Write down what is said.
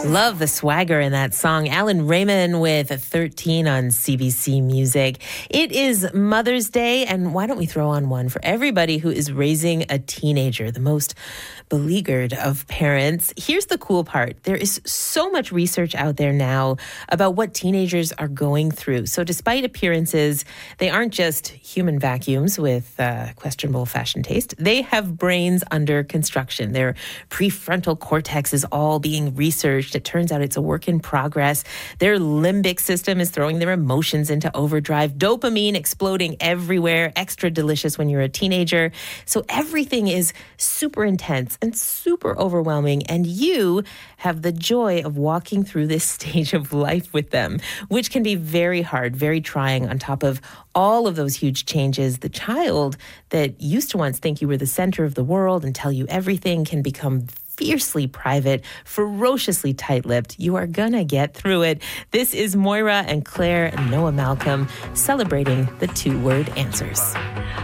Love the swagger in that song. Alan Raymond with 13 on CBC Music. It is Mother's Day, and why don't we throw on one for everybody who is raising a teenager, the most beleaguered of parents. Here's the cool part. There is so much research out there now about what teenagers are going through. So despite appearances, they aren't just human vacuums with questionable fashion taste. They have brains under construction. Their prefrontal cortex is all being researched. It turns out it's a work in progress. Their limbic system is throwing their emotions into overdrive. Dopamine exploding everywhere. Extra delicious when you're a teenager. So everything is super intense and super overwhelming. And you have the joy of walking through this stage of life with them, which can be very hard, very trying on top of all of those huge changes. The child that used to once think you were the center of the world and tell you everything can become fiercely private, ferociously tight-lipped. You are gonna get through it. This is Moira and Claire and Noah Malcolm celebrating the two-word answers.